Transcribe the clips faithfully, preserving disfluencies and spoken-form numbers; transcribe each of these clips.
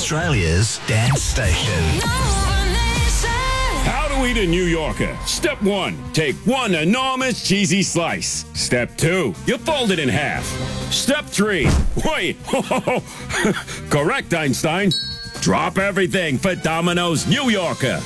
Australia's dance station. How to eat a New Yorker. Step one, take one enormous cheesy slice. Step two, you fold it in half. Step three, wait, correct, Einstein. Drop everything for Domino's New Yorker.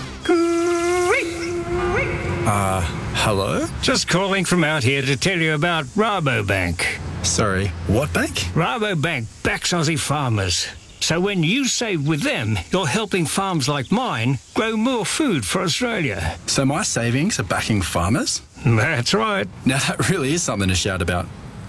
Uh, hello? Just calling from out here to tell you about Rabobank. Sorry, what bank? Rabobank backs Aussie farmers. So when you save with them, you're helping farms like mine grow more food for Australia. So my savings are backing farmers? That's right. Now that really is something to shout about.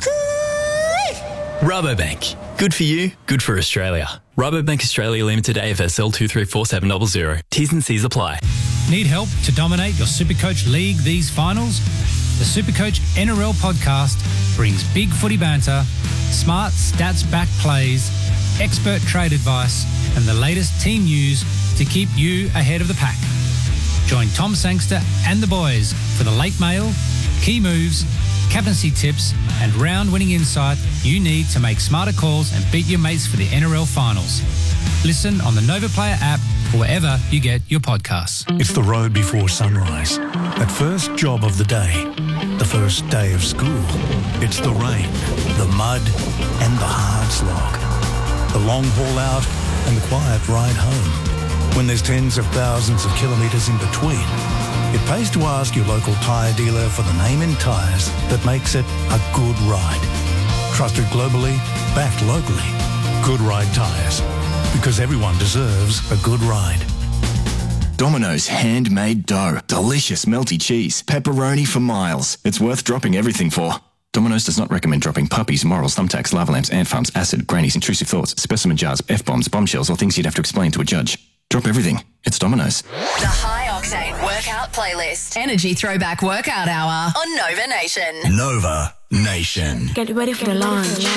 Rabobank. Good for you, good for Australia. Rabobank Australia Limited A F S L two three four seven zero zero. T's and C's apply. Need help to dominate your Supercoach League these finals? The Supercoach N R L podcast brings big footy banter, smart stats-backed plays, expert trade advice, and the latest team news to keep you ahead of the pack. Join Tom Sangster and the boys for the late mail, key moves, captaincy tips, and round-winning insight you need to make smarter calls and beat your mates for the N R L finals. Listen on the Nova Player app or wherever you get your podcasts. It's the road before sunrise. That first job of the day. The first day of school. It's the rain, the mud, and the hard slog. The long haul out and the quiet ride home. When there's tens of thousands of kilometres in between, it pays to ask your local tyre dealer for the name in tyres that makes it a good ride. Trusted globally, backed locally. Good Ride Tyres. Because everyone deserves a good ride. Domino's handmade dough. Delicious melty cheese. Pepperoni for miles. It's worth dropping everything for. Domino's does not recommend dropping puppies, morals, thumbtacks, lava lamps, ant farms, acid, grannies, intrusive thoughts, specimen jars, F-bombs, bombshells, or things you'd have to explain to a judge. Drop everything. It's Domino's. The High Octane Workout Playlist. Energy Throwback Workout Hour on Nova Nation. Nova Nation. Get ready for the launch.